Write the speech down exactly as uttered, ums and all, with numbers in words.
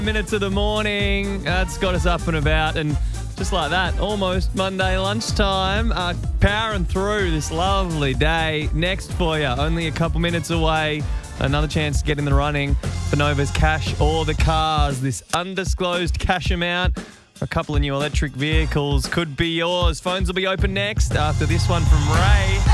Minutes of the morning. That's got us up and about, and just like that, almost Monday lunchtime. Uh, powering through this lovely day. Next for you, only a couple minutes away. Another chance to get in the running for Nova's cash or the cars. This undisclosed cash amount for a couple of new electric vehicles could be yours. Phones will be open next after this one from Ray.